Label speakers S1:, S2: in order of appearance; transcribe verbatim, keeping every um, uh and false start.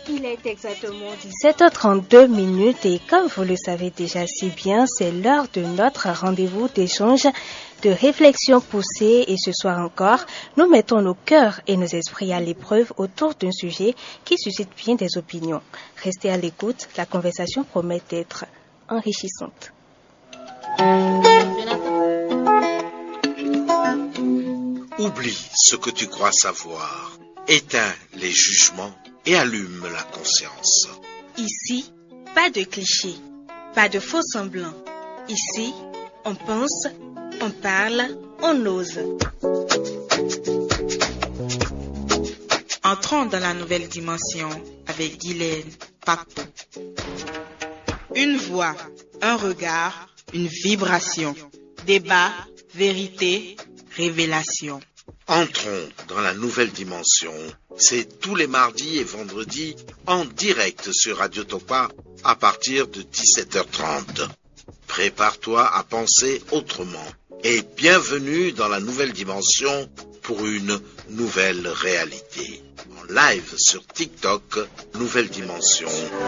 S1: Il est exactement dix-sept heures trente-deux minutes et comme vous le savez déjà si bien, c'est l'heure de notre rendez-vous d'échange, de réflexion poussée et ce soir encore, nous mettons nos cœurs et nos esprits à l'épreuve autour d'un sujet qui suscite bien des opinions. Restez à l'écoute, la conversation promet d'être enrichissante.
S2: Oublie ce que tu crois savoir, éteins les jugements et allume la conscience.
S1: Ici, pas de clichés, pas de faux semblants. Ici, on pense, on parle, on ose.
S3: Entrons dans la nouvelle dimension avec Guylaine Papou. Une voix, un regard, une vibration. Débat, vérité, révélation.
S2: Entrons dans la nouvelle dimension. C'est tous les mardis et vendredis en direct sur Radio Topa à partir de dix-sept heures trente. Prépare-toi à penser autrement et bienvenue dans la nouvelle dimension pour une nouvelle réalité. En live sur TikTok, Nouvelle Dimension.